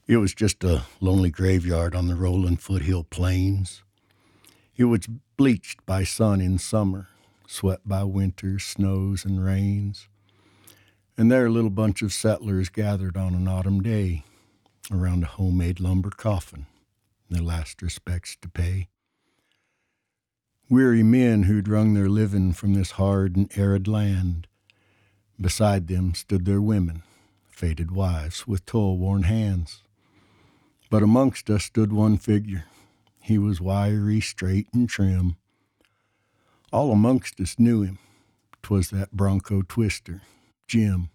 It was just a lonely graveyard on the rolling foothill plains. It was bleached by sun in summer, swept by winter, snows, and rains. And there a little bunch of settlers gathered on an autumn day around a homemade lumber coffin, their last respects to pay. Weary men who'd wrung their living from this hard and arid land. Beside them stood their women, faded wives with toil-worn hands. But amongst us stood one figure. He was wiry, straight, and trim. All amongst us knew him. 'Twas that bronco twister, Jim.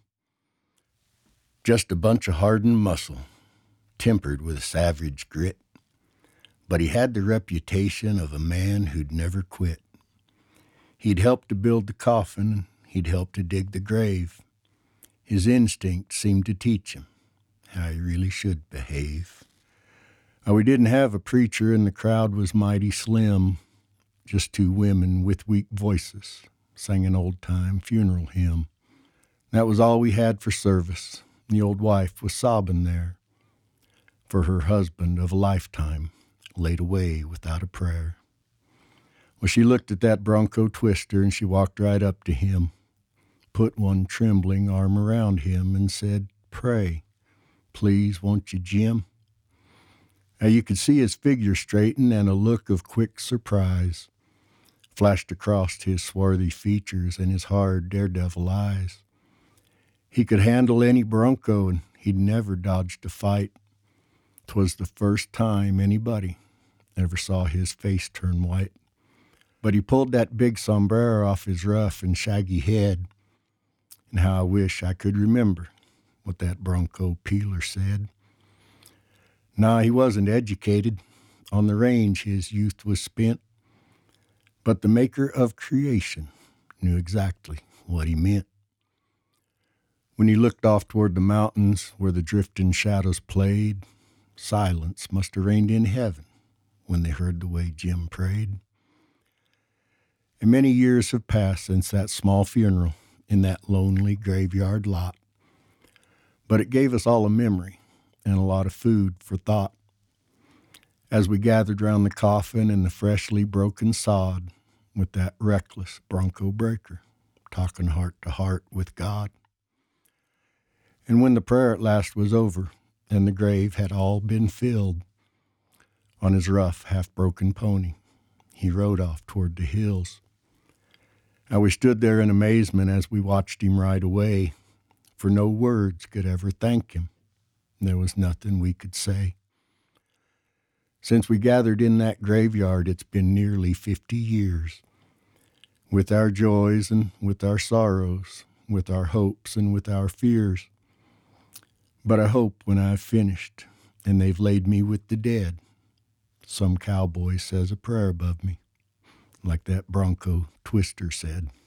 Just a bunch of hardened muscle, tempered with a savage grit. But he had the reputation of a man who'd never quit. He'd helped to build the coffin, he'd helped to dig the grave. His instinct seemed to teach him how he really should behave. We didn't have a preacher, and the crowd was mighty slim. Just two women with weak voices sang an old-time funeral hymn. That was all we had for service. The old wife was sobbing there, for her husband of a lifetime laid away without a prayer. Well, she looked at that bronco twister, and she walked right up to him, put one trembling arm around him, and said, "Pray, please, won't you, Jim?" Now you could see his figure straighten, and a look of quick surprise flashed across his swarthy features and his hard daredevil eyes. He could handle any bronco, and he'd never dodged a fight. 'Twas the first time anybody ever saw his face turn white. But he pulled that big sombrero off his rough and shaggy head, and how I wish I could remember what that bronco peeler said. Nah, he wasn't educated. On the range his youth was spent. But the maker of creation knew exactly what he meant. When he looked off toward the mountains where the drifting shadows played, silence must have reigned in heaven when they heard the way Jim prayed. And many years have passed since that small funeral in that lonely graveyard lot. But it gave us all a memory and a lot of food for thought. As we gathered round the coffin and the freshly broken sod with that reckless bronco breaker, talking heart to heart with God. And when the prayer at last was over and the grave had all been filled, on his rough, half-broken pony, he rode off toward the hills. Now we stood there in amazement as we watched him ride away, for no words could ever thank him. There was nothing we could say. Since we gathered in that graveyard, it's been nearly 50 years. With our joys and with our sorrows, with our hopes and with our fears. But I hope when I've finished and they've laid me with the dead, some cowboy says a prayer above me, like that bronco twister said.